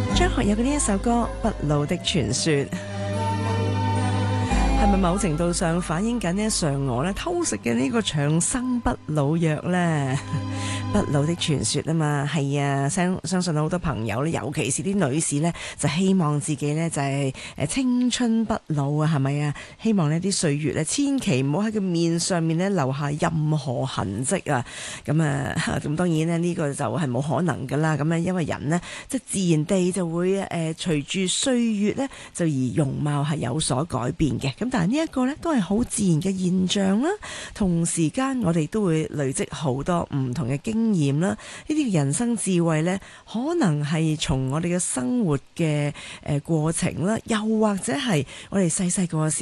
張學友嘅呢一首歌《不老的傳說》，係咪某程度上反映緊呢嫦娥咧偷食嘅呢個長生不老藥呢？不老的傳說啊嘛，係啊，相信好多朋友咧，尤其是啲女士呢，就希望自己呢就係青春不老啊，係咪啊？希望呢啲歲月呢，千祈唔好喺個面上面呢留下任何痕跡啊！咁當然呢，呢個就係冇可能噶啦。咁因為人呢，即係自然地就會隨住歲月呢，就而容貌係有所改變嘅。咁但係呢一個呢，都係好自然嘅現象啦。同時間我哋都會累積好多唔同嘅經驗啦，呢啲人生智慧呢，可能係從我哋嘅生活嘅過程啦，又或者係我哋細細個嘅時候